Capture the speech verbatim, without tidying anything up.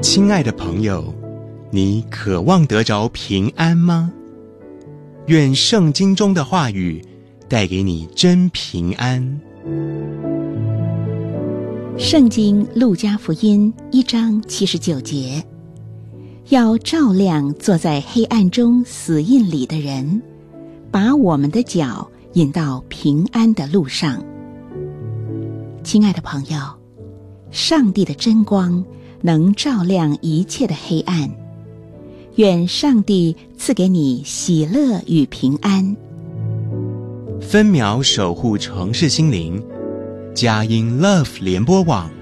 亲爱的朋友，你渴望得着平安吗？愿圣经中的话语带给你真平安。 圣经路加福音一章七十九节，要照亮坐在黑暗中死荫里的人，把我们的脚引到平安的路上。亲爱的朋友，上帝的真光能照亮一切的黑暗，愿上帝赐给你喜乐与平安。 分秒守护城市心灵，佳音 Love 联播网。